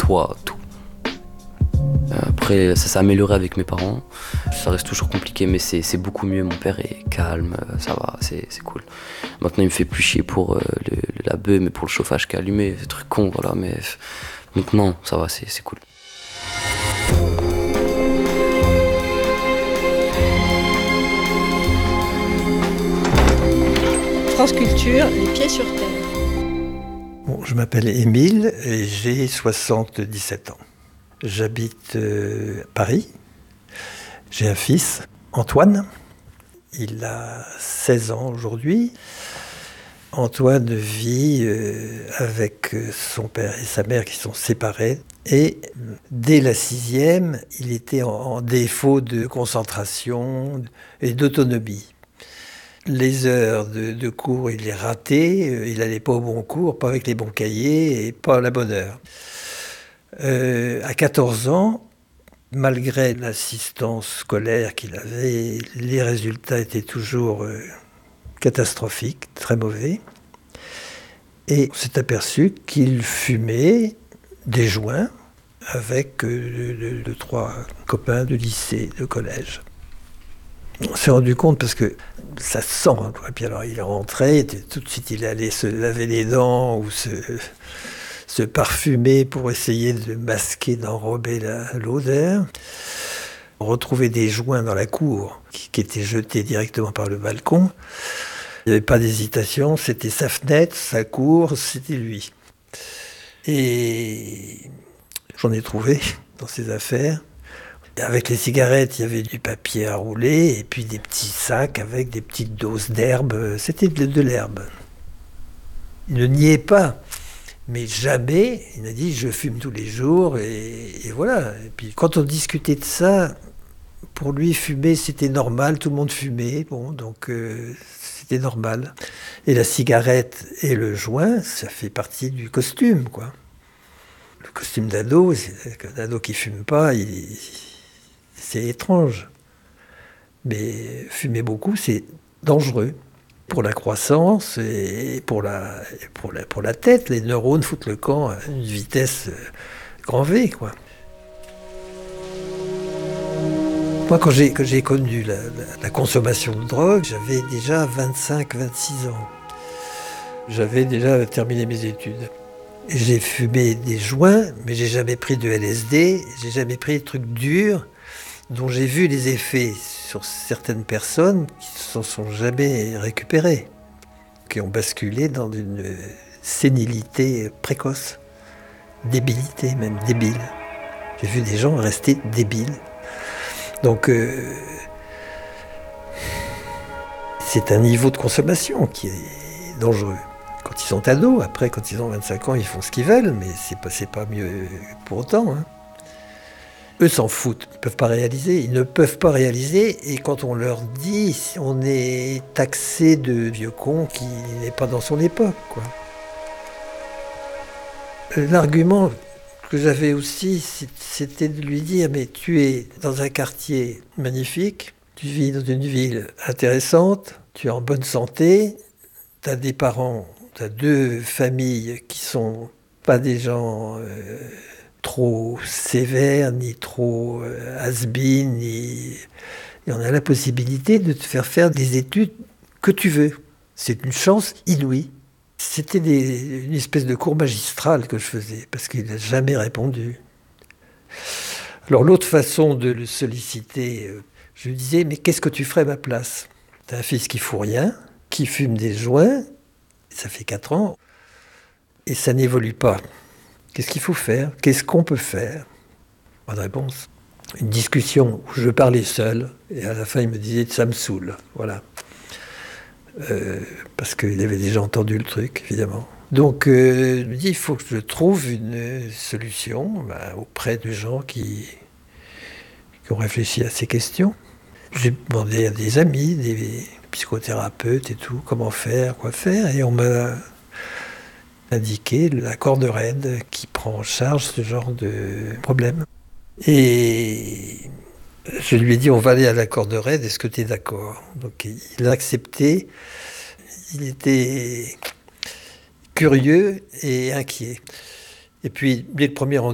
nettoie tout. Après, ça s'est amélioré avec mes parents. Ça reste toujours compliqué, mais c'est beaucoup mieux. Mon père est calme, ça va, c'est cool. Maintenant, il me fait plus chier pour la bœuf, mais pour le chauffage qui est allumé, c'est un truc con, voilà. Mais maintenant, ça va, c'est cool. France Culture, les pieds sur terre. Bon, je m'appelle Émile et j'ai 77 ans. J'habite à Paris. J'ai un fils, Antoine. Il a 16 ans aujourd'hui. Antoine vit avec son père et sa mère qui sont séparés. Et dès la 6e, il était en défaut de concentration et d'autonomie. Les heures de cours, il les ratait. Il n'allait pas au bon cours, pas avec les bons cahiers et pas à la bonne heure. À 14 ans, malgré l'assistance scolaire qu'il avait, les résultats étaient toujours catastrophiques, très mauvais. Et on s'est aperçu qu'il fumait des joints avec 3 copains de lycée, de collège. On s'est rendu compte parce que ça se sent. Hein, quoi. Puis alors il est rentré, tout de suite il allait se laver les dents ou se parfumer pour essayer de masquer, d'enrober l'odeur. On retrouvait des joints dans la cour qui étaient jetés directement par le balcon. Il n'y avait pas d'hésitation, c'était sa fenêtre, sa cour, c'était lui. Et j'en ai trouvé dans ses affaires. Avec les cigarettes, il y avait du papier à rouler et puis des petits sacs avec des petites doses d'herbe. C'était de l'herbe. Il ne niait pas. Mais jamais, il a dit, je fume tous les jours, et voilà. Et puis quand on discutait de ça, pour lui, fumer, c'était normal, tout le monde fumait, bon, donc c'était normal. Et la cigarette et le joint, ça fait partie du costume, quoi. Le costume d'ado, un ado qui fume pas, c'est étrange. Mais fumer beaucoup, c'est dangereux. Pour la croissance et pour la tête, les neurones foutent le camp à une vitesse grand V, quoi. Moi, quand j'ai connu la consommation de drogue, j'avais déjà 25-26 ans. J'avais déjà terminé mes études. J'ai fumé des joints, mais j'ai jamais pris de LSD, j'ai jamais pris de trucs durs, dont j'ai vu les effets sur certaines personnes qui ne s'en sont jamais récupérées, qui ont basculé dans une sénilité précoce, débilité même, débile. J'ai vu des gens rester débiles. Donc c'est un niveau de consommation qui est dangereux. Quand ils sont ados, après quand ils ont 25 ans, ils font ce qu'ils veulent, mais c'est pas mieux pour autant, hein. Eux s'en foutent, ils ne peuvent pas réaliser. Ils ne peuvent pas réaliser, et quand on leur dit, on est taxé de vieux con qui n'est pas dans son époque, quoi. L'argument que j'avais aussi, c'était de lui dire, mais tu es dans un quartier magnifique, tu vis dans une ville intéressante, tu es en bonne santé, tu as des parents, tu as 2 familles qui sont pas des gens trop sévère, ni trop has-been, et on a la possibilité de te faire des études que tu veux. C'est une chance inouïe. C'était une espèce de cours magistral que je faisais, parce qu'il n'a jamais répondu. Alors l'autre façon de le solliciter, je lui disais, mais qu'est-ce que tu ferais à ma place ? T'as un fils qui fout rien, qui fume des joints, ça fait 4 ans, et ça n'évolue pas. Qu'est-ce qu'il faut faire ? Qu'est-ce qu'on peut faire ? Pas de réponse. Une discussion où je parlais seul, et à la fin il me disait « ça me saoule ». Voilà. Parce qu'il avait déjà entendu le truc, évidemment. Donc je me dis, il faut que je trouve une solution auprès de gens qui ont réfléchi à ces questions. J'ai demandé à des amis, des psychothérapeutes et tout, comment faire, quoi faire, et on m'a indiqué la corde raide qui prend en charge ce genre de problème. Et je lui ai dit, on va aller à la corde raide, est-ce que tu es d'accord ? Donc il a accepté, il était curieux et inquiet. Et puis, dès le premier rendez-vous,